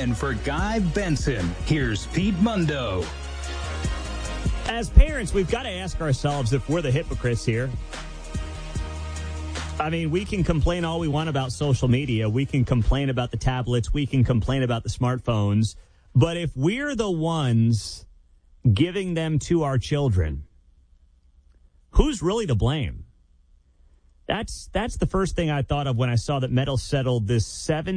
And for Guy Benson, here's Pete Mundo. As parents, we've got to ask ourselves if we're the hypocrites here. I mean, we can complain all we want about social media. We can complain about the tablets. We can complain about the smartphones. But if we're the ones giving them to our children, who's really to blame? That's the first thing I thought of when I saw that Meta settled this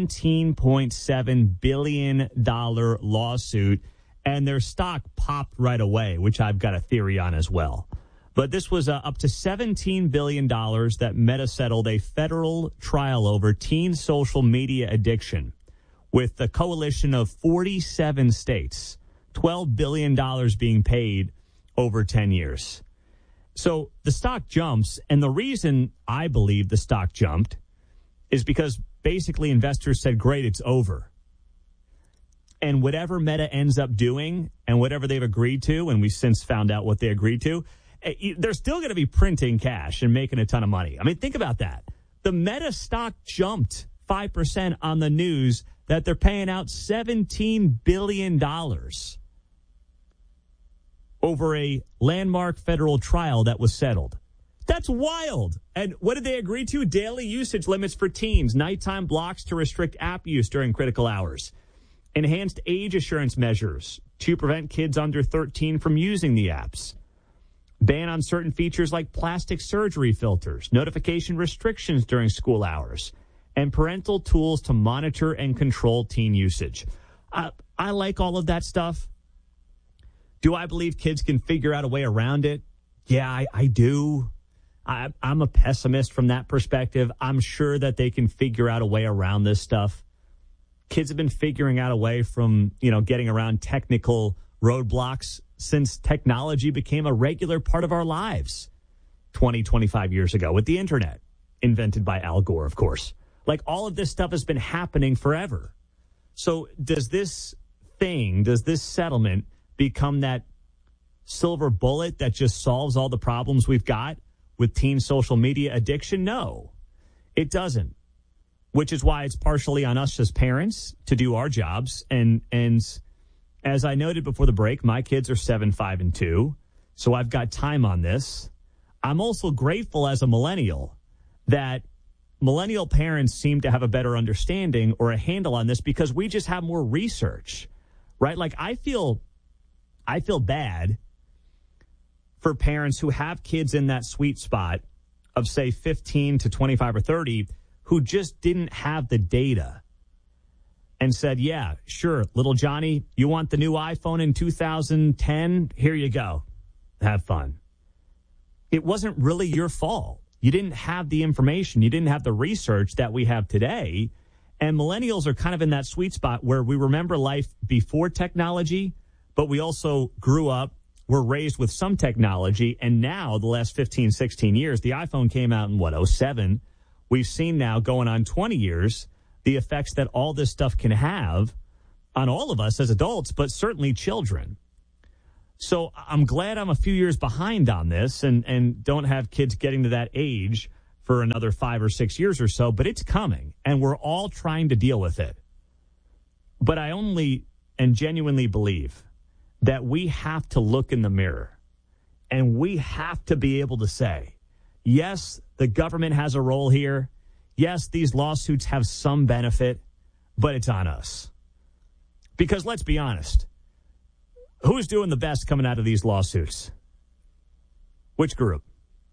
$17.7 billion lawsuit, and their stock popped right away, which I've got a theory on as well. But this was up to $17 billion that Meta settled a federal trial over teen social media addiction with a coalition of 47 states, $12 billion being paid over 10 years. So the stock jumps, and the reason I believe the stock jumped is because basically investors said, great, it's over. And whatever Meta ends up doing and whatever they've agreed to, and we've since found out what they agreed to, they're still going to be printing cash and making a ton of money. I mean, think about that. The Meta stock jumped 5% on the news that they're paying out $17 billion over a landmark federal trial that was settled. That's wild. And what did they agree to? Daily usage limits for teens, nighttime blocks to restrict app use during critical hours, enhanced age assurance measures to prevent kids under 13 from using the apps, ban on certain features like plastic surgery filters, notification restrictions during school hours, and parental tools to monitor and control teen usage. I like all of that stuff. Do I believe kids can figure out a way around it? Yeah, I do. I'm a pessimist from that perspective. I'm sure that they can figure out a way around this stuff. Kids have been figuring out a way from, getting around technical roadblocks since technology became a regular part of our lives 20, 25 years ago with the internet, invented by Al Gore, of course. Like, all of this stuff has been happening forever. So does this settlement become that silver bullet that just solves all the problems we've got with teen social media addiction? No, it doesn't, which is why it's partially on us as parents to do our jobs. And as I noted before the break, my kids are 7, 5, and 2, so I've got time on this. I'm also grateful as a millennial that millennial parents seem to have a better understanding or a handle on this because we just have more research, right? Like, I feel bad for parents who have kids in that sweet spot of, say, 15 to 25 or 30 who just didn't have the data and said, yeah, sure, little Johnny, you want the new iPhone in 2010? Here you go. Have fun. It wasn't really your fault. You didn't have the information. You didn't have the research that we have today. And millennials are kind of in that sweet spot where we remember life before technology, but we also grew up, were raised with some technology, and now the last 15, 16 years, the iPhone came out in, 07? We've seen now going on 20 years the effects that all this stuff can have on all of us as adults, but certainly children. So I'm glad I'm a few years behind on this and don't have kids getting to that age for another 5 or 6 years or so, but it's coming, and we're all trying to deal with it. But I only and genuinely believe that we have to look in the mirror and we have to be able to say, yes, the government has a role here. Yes, these lawsuits have some benefit, but it's on us. Because let's be honest, who's doing the best coming out of these lawsuits? Which group?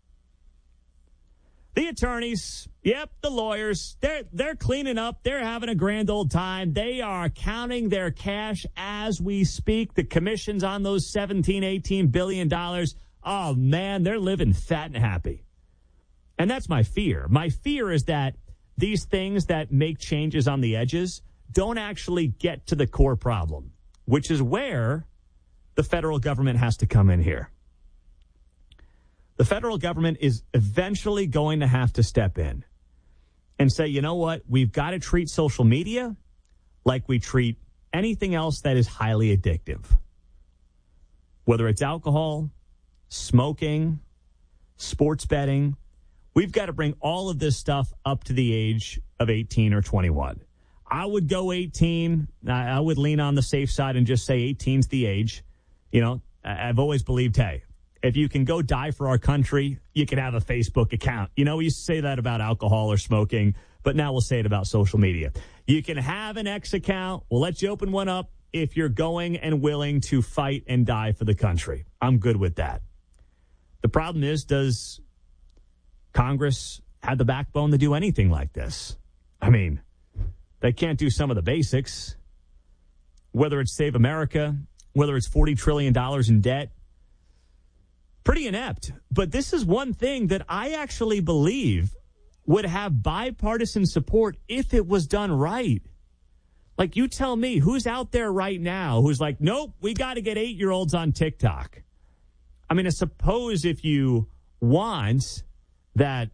The attorneys. Yep, the lawyers. They're cleaning up. They're having a grand old time. They are counting their cash as we speak. The commissions on those $17, $18 billion. Oh, man, they're living fat and happy. And that's my fear. My fear is that these things that make changes on the edges don't actually get to the core problem, which is where the federal government has to come in here. The federal government is eventually going to have to step in and say, you know what, we've got to treat social media like we treat anything else that is highly addictive. Whether it's alcohol, smoking, sports betting, we've got to bring all of this stuff up to the age of 18 or 21. I would go 18. I would lean on the safe side and just say 18's the age. You know, I've always believed, hey, if you can go die for our country, you can have a Facebook account. You know, we used to say that about alcohol or smoking, but now we'll say it about social media. You can have an X account. We'll let you open one up if you're going and willing to fight and die for the country. I'm good with that. The problem is, does Congress have the backbone to do anything like this? I mean, they can't do some of the basics, whether it's Save America, whether it's $40 trillion in debt. Pretty inept. But this is one thing that I actually believe would have bipartisan support if it was done right. Like, you tell me, who's out there right now who's like, nope, we got to get 8-year-olds on TikTok? I mean, I suppose if you want that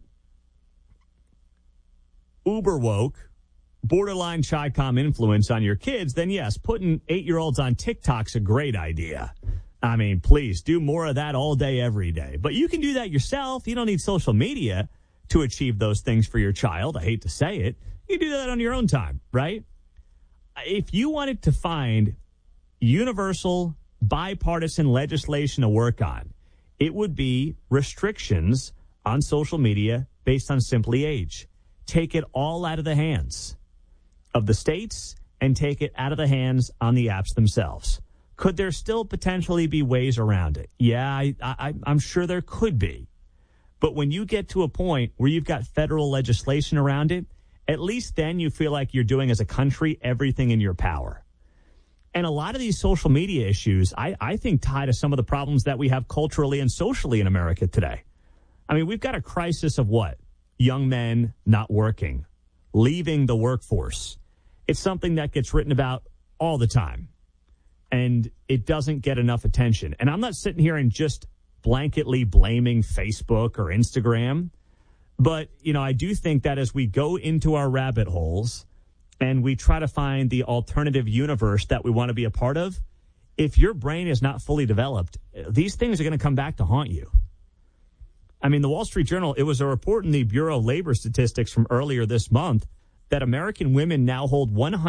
uber woke, borderline Chi-Com influence on your kids, then yes, putting 8-year-olds on TikTok's a great idea. I mean, please do more of that all day, every day. But you can do that yourself. You don't need social media to achieve those things for your child. I hate to say it. You do that on your own time, right? If you wanted to find universal bipartisan legislation to work on, it would be restrictions on social media based on simply age. Take it all out of the hands of the states and take it out of the hands on the apps themselves. Could there still potentially be ways around it? Yeah, I'm sure there could be. But when you get to a point where you've got federal legislation around it, at least then you feel like you're doing as a country everything in your power. And a lot of these social media issues, I think, tie to some of the problems that we have culturally and socially in America today. I mean, we've got a crisis of what? Young men not working, leaving the workforce. It's something that gets written about all the time. And it doesn't get enough attention. And I'm not sitting here and just blanketly blaming Facebook or Instagram. But, you know, I do think that as we go into our rabbit holes and we try to find the alternative universe that we want to be a part of, if your brain is not fully developed, these things are going to come back to haunt you. I mean, the Wall Street Journal, it was a report in the Bureau of Labor Statistics from earlier this month that American women now hold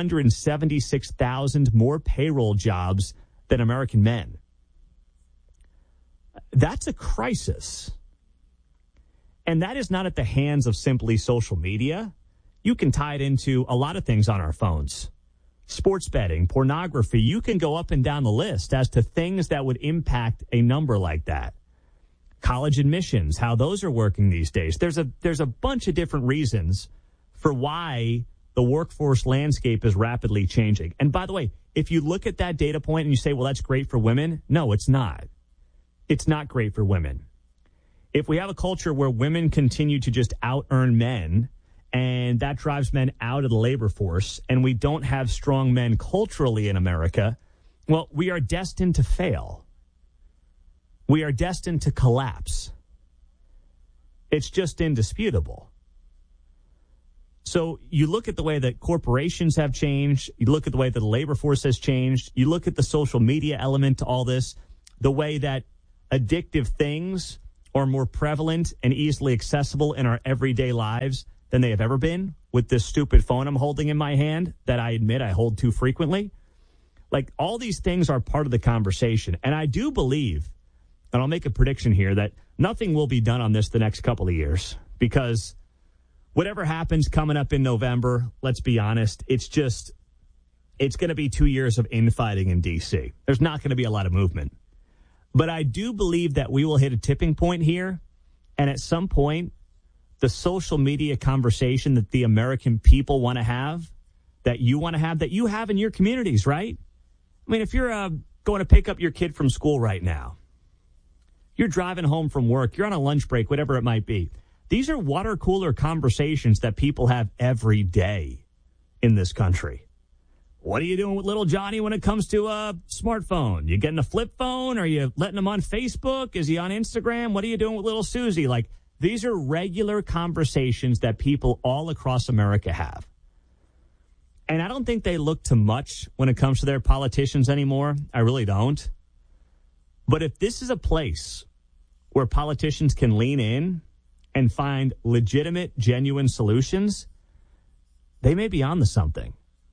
176,000 more payroll jobs than American men. That's a crisis. And that is not at the hands of simply social media. You can tie it into a lot of things on our phones. Sports betting, pornography, you can go up and down the list as to things that would impact a number like that. College admissions, how those are working these days. There's a bunch of different reasons for why the workforce landscape is rapidly changing. And by the way, if you look at that data point and you say, well, that's great for women, no, it's not. It's not great for women. If we have a culture where women continue to just out-earn men, and that drives men out of the labor force, and we don't have strong men culturally in America, well, we are destined to fail. We are destined to collapse. It's just indisputable. So you look at the way that corporations have changed. You look at the way that the labor force has changed. You look at the social media element to all this, the way that addictive things are more prevalent and easily accessible in our everyday lives than they have ever been with this stupid phone I'm holding in my hand that I admit I hold too frequently. Like, all these things are part of the conversation. And I do believe, and I'll make a prediction here, that nothing will be done on this the next couple of years, because whatever happens coming up in November, let's be honest, it's going to be 2 years of infighting in D.C. There's not going to be a lot of movement. But I do believe that we will hit a tipping point here, and at some point, the social media conversation that the American people want to have, that you want to have, that you have in your communities, right? I mean, if you're going to pick up your kid from school right now, you're driving home from work, you're on a lunch break, whatever it might be. These are water cooler conversations that people have every day in this country. What are you doing with little Johnny when it comes to a smartphone? You getting a flip phone? Are you letting him on Facebook? Is he on Instagram? What are you doing with little Susie? Like, these are regular conversations that people all across America have. And I don't think they look to much when it comes to their politicians anymore. I really don't. But if this is a place where politicians can lean in and find legitimate, genuine solutions, they may be onto something.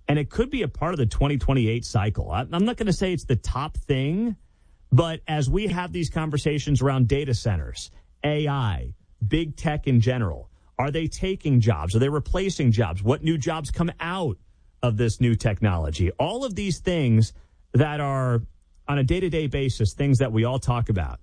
And it could be a part of the 2028 cycle. I'm not going to say it's the top thing, but as we have these conversations around data centers, AI, big tech in general, are they taking jobs? Are they replacing jobs? What new jobs come out of this new technology? All of these things that are on a day-to-day basis, things that we all talk about.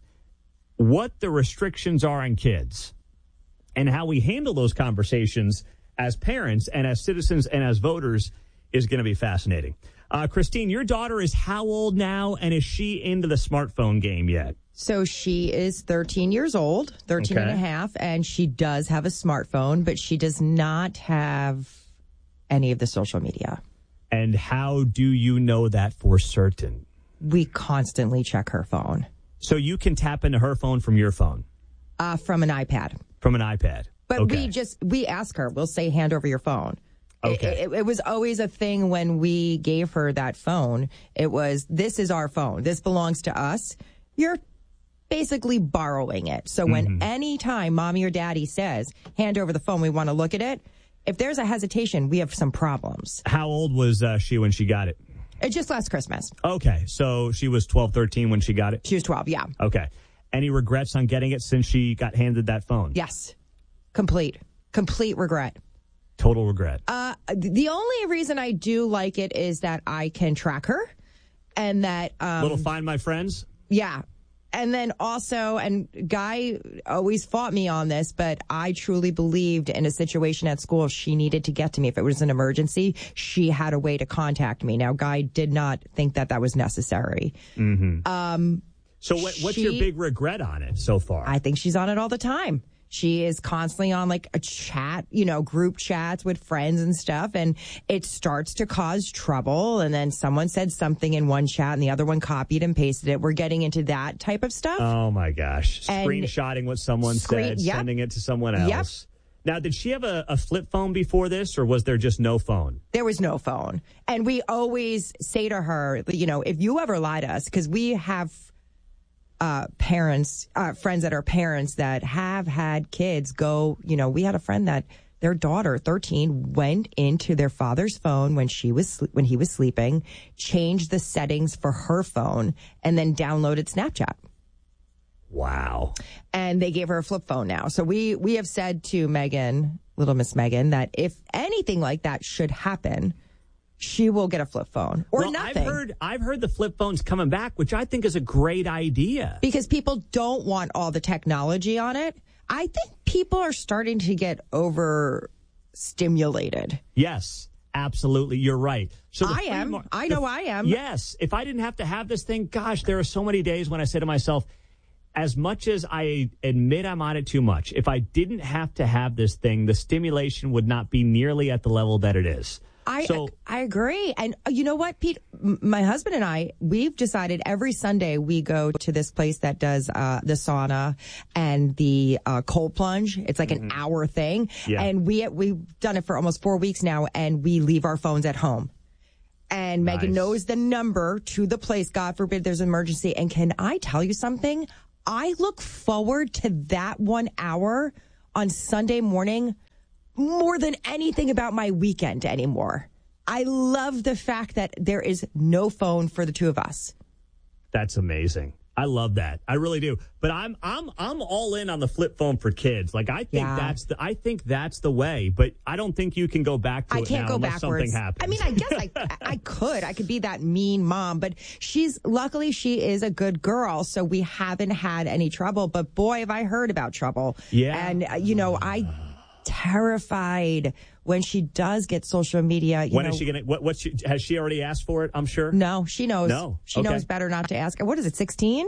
What the restrictions are on kids and how we handle those conversations as parents and as citizens and as voters is going to be fascinating. Christine, your daughter is how old now, and is she into the smartphone game yet? So she is 13 years old, 13 and a half, and she does have a smartphone, but she does not have any of the social media. And how do you know that for certain? We constantly check her phone. So you can tap into her phone from your phone? From an iPad. From an iPad. But okay. we ask her, we'll say, hand over your phone. Okay. It was always a thing when we gave her that phone. It was, this is our phone. This belongs to us. You're basically borrowing it. So when any time mommy or daddy says, hand over the phone, we want to look at it, if there's a hesitation, we have some problems. How old was she when she got it? Just last Christmas. Okay. So she was 12, 13 when she got it? She was 12, yeah. Okay. Any regrets on getting it since she got handed that phone? Yes. Complete regret. Total regret. The only reason I do like it is that I can track her and that... little Find My Friends? Yeah. And then also, and Guy always fought me on this, but I truly believed in a situation at school, if she needed to get to me, if it was an emergency, she had a way to contact me. Now, Guy did not think that was necessary. Mm-hmm. So what's your big regret on it so far? I think she's on it all the time. She is constantly on like a chat, group chats with friends and stuff. And it starts to cause trouble. And then someone said something in one chat and the other one copied and pasted it. We're getting into that type of stuff. Oh, my gosh. And screenshotting what someone said, sending it to someone else. Yep. Now, did she have a flip phone before this, or was there just no phone? There was no phone. And we always say to her, if you ever lie to us, because we have friends that are parents that have had kids go, we had a friend that their daughter, 13, went into their father's phone when he was sleeping, changed the settings for her phone, and then downloaded Snapchat. Wow. And they gave her a flip phone now. So we have said to Megan, little Miss Megan, that if anything like that should happen, she will get a flip phone or nothing. I've heard the flip phone's coming back, which I think is a great idea. Because people don't want all the technology on it. I think people are starting to get overstimulated. Yes, absolutely. You're right. So I am. I know I am. Yes. If I didn't have to have this thing, gosh, there are so many days when I say to myself, as much as I admit I'm on it too much, if I didn't have to have this thing, the stimulation would not be nearly at the level that it is. I agree. And you know what, Pete? My husband and I, we've decided every Sunday we go to this place that does the sauna and the cold plunge. It's like an hour thing. Yeah. And we've done it for almost 4 weeks now, and we leave our phones at home. And Megan knows the number to the place. God forbid there's an emergency. And can I tell you something? I look forward to that 1 hour on Sunday morning more than anything about my weekend anymore. I love the fact that there is no phone for the two of us. That's amazing. I love that. I really do. But I'm all in on the flip phone for kids. Like I think that's the way. But I don't think you can go back to it now. I can't go backwards. Something happens. I mean, I guess I could. I could be that mean mom. But luckily she is a good girl, so we haven't had any trouble. But boy, have I heard about trouble. Yeah. And I terrified when she does get social media. Is she going to, has she already asked for it, I'm sure? No, she knows. No. She knows better not to ask. What is it, 16?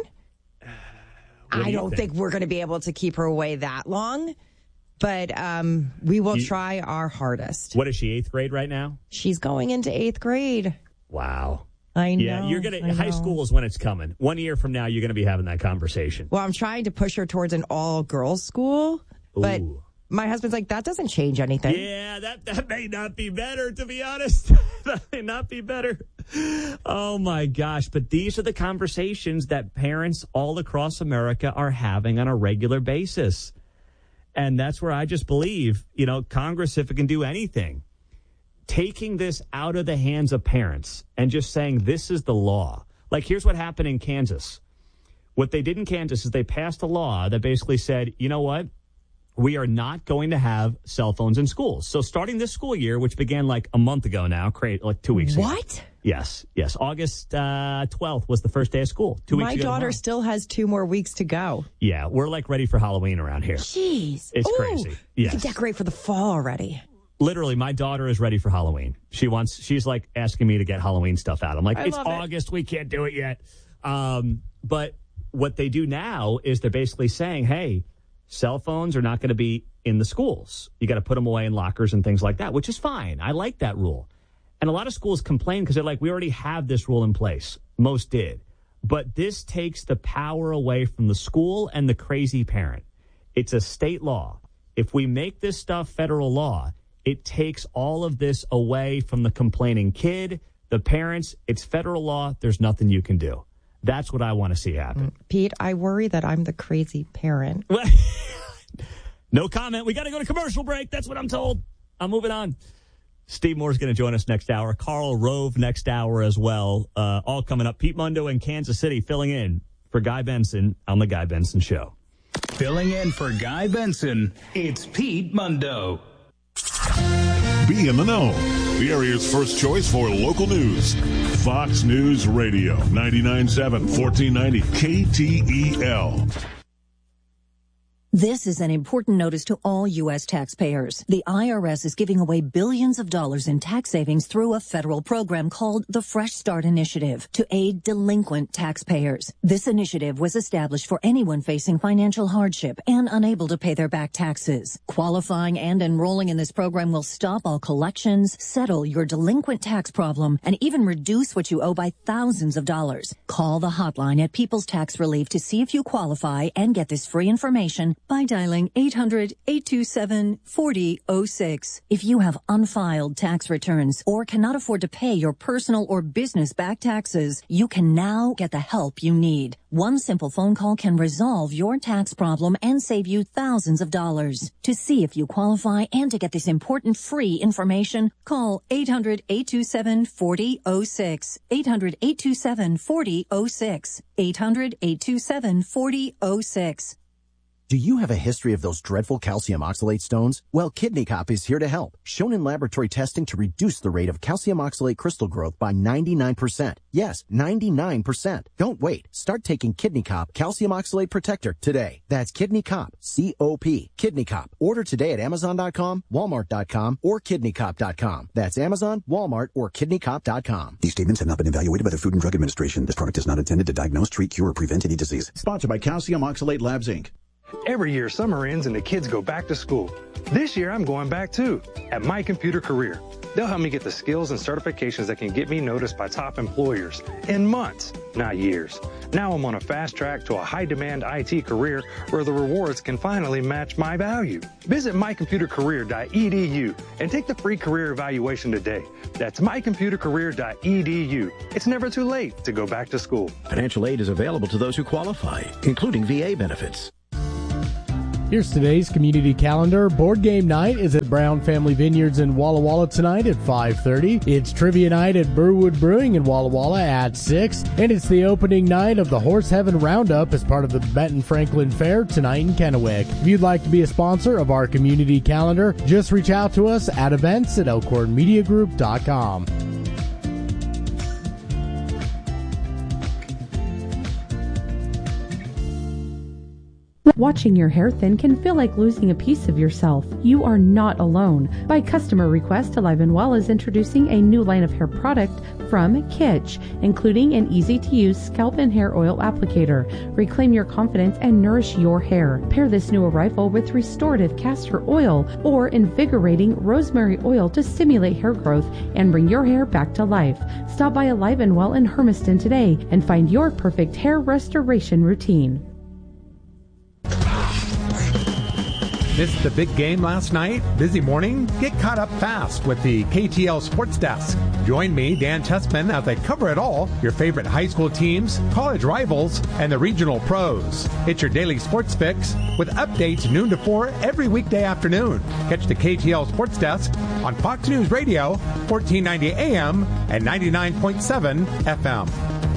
I don't think we're going to be able to keep her away that long, but we will try our hardest. What is she, 8th grade right now? She's going into 8th grade. Wow. I know. Yeah, you're going to, high school is when it's coming. 1 year from now, you're going to be having that conversation. Well, I'm trying to push her towards an all-girls school, but my husband's like, that doesn't change anything. Yeah, that may not be better, to be honest. That may not be better. Oh, my gosh. But these are the conversations that parents all across America are having on a regular basis. And that's where I just believe, Congress, if it can do anything taking this out of the hands of parents and just saying this is the law. Like, here's what happened in Kansas. What they did in Kansas is they passed a law that basically said, you know what? We are not going to have cell phones in schools. So starting this school year, which began like a month ago now, like 2 weeks ago. What? Yes. August 12th was the first day of school. 2 weeks ago. My daughter still has 2 more weeks to go. Yeah, we're like ready for Halloween around here. Jeez. It's crazy. Yes. You can decorate for the fall already. Literally, my daughter is ready for Halloween. She's like asking me to get Halloween stuff out. I'm like, it's August. We can't do it yet. But what they do now is they're basically saying, hey, cell phones are not going to be in the schools. You got to put them away in lockers and things like that, which is fine. I like that rule. And a lot of schools complain because they're like, we already have this rule in place. Most did. But this takes the power away from the school and the crazy parent. It's a state law. If we make this stuff federal law, it takes all of this away from the complaining kid, the parents. It's federal law. There's nothing you can do. That's what I want to see happen. Pete, I worry that I'm the crazy parent. No comment. We got to go to commercial break. That's what I'm told. I'm moving on. Steve Moore's going to join us next hour. Karl Rove next hour as well. All coming up. Pete Mundo in Kansas City filling in for Guy Benson on The Guy Benson Show. Filling in for Guy Benson, it's Pete Mundo. Be in the know. The area's first choice for local news. Fox News Radio, 99.7, 1490 KTEL. This is an important notice to all U.S. taxpayers. The IRS is giving away billions of dollars in tax savings through a federal program called the Fresh Start Initiative to aid delinquent taxpayers. This initiative was established for anyone facing financial hardship and unable to pay their back taxes. Qualifying and enrolling in this program will stop all collections, settle your delinquent tax problem, and even reduce what you owe by thousands of dollars. Call the hotline at People's Tax Relief to see if you qualify and get this free information by dialing 800-827-4006. If you have unfiled tax returns or cannot afford to pay your personal or business back taxes, you can now get the help you need. One simple phone call can resolve your tax problem and save you thousands of dollars. To see if you qualify and to get this important free information, call 800-827-4006. 800-827-4006. 800-827-4006. Do you have a history of those dreadful calcium oxalate stones? Well, Kidney Cop is here to help. Shown in laboratory testing to reduce the rate of calcium oxalate crystal growth by 99%. Yes, 99%. Don't wait. Start taking Kidney Cop Calcium Oxalate Protector today. That's Kidney Cop, C-O-P, Kidney Cop. Order today at Amazon.com, Walmart.com, or KidneyCop.com. That's Amazon, Walmart, or KidneyCop.com. These statements have not been evaluated by the Food and Drug Administration. This product is not intended to diagnose, treat, cure, or prevent any disease. Sponsored by Calcium Oxalate Labs, Inc. Every year, summer ends and the kids go back to school. This year, I'm going back too, at My Computer Career. They'll help me get the skills and certifications that can get me noticed by top employers in months, not years. Now I'm on a fast track to a high-demand IT career where the rewards can finally match my value. Visit mycomputercareer.edu and take the free career evaluation today. That's mycomputercareer.edu. It's never too late to go back to school. Financial aid is available to those who qualify, including VA benefits. Here's today's community calendar. Board game night is at Brown Family Vineyards in Walla Walla tonight at 5:30. It's trivia night at Burwood Brewing in Walla Walla at 6. And it's the opening night of the Horse Heaven Roundup as part of the Benton Franklin Fair tonight in Kennewick. If you'd like to be a sponsor of our community calendar, just reach out to us at events@elkhornmediagroup.com. Watching your hair thin can feel like losing a piece of yourself. You are not alone. By customer request, Alive & Well is introducing a new line of hair product from Kitsch, including an easy-to-use scalp and hair oil applicator. Reclaim your confidence and nourish your hair. Pair this new arrival with restorative castor oil or invigorating rosemary oil to stimulate hair growth and bring your hair back to life. Stop by Alive & Well in Hermiston today and find your perfect hair restoration routine. Missed the big game last night? Busy morning? Get caught up fast with the KTL Sports Desk. Join me, Dan Tessman, as I cover it all, your favorite high school teams, college rivals, and the regional pros. It's your daily sports fix with updates noon to 4 every weekday afternoon. Catch the KTL Sports Desk on Fox News Radio, 1490 AM and 99.7 FM.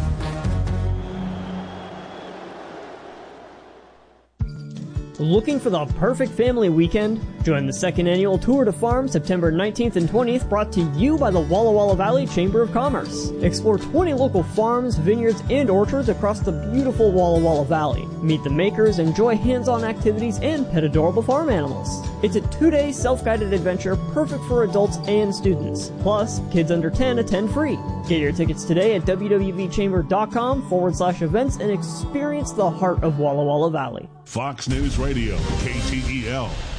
Looking for the perfect family weekend? Join the second annual Tour de Farm September 19th and 20th, brought to you by the Walla Walla Valley Chamber of Commerce. Explore 20 local farms, vineyards, and orchards across the beautiful Walla Walla Valley. Meet the makers, enjoy hands-on activities, and pet adorable farm animals. It's a 2-day self-guided adventure perfect for adults and students. Plus, kids under 10 attend free. Get your tickets today at www.chamber.com/events and experience the heart of Walla Walla Valley. Fox News Radio, KTEL.